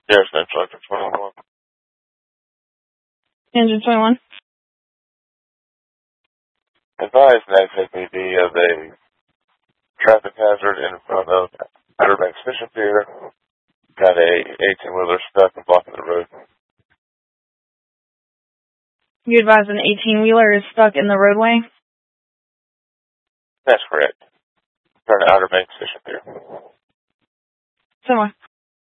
Yes, that's like the 21. Engine 21. Advise next FPD of a traffic hazard in front of Outer Banks Fishing Pier. Got a 18-wheeler stuck and blocking the road. You advise an 18-wheeler is stuck in the roadway? That's correct. Turn to Outer Banks Fishing Pier. Somewhere.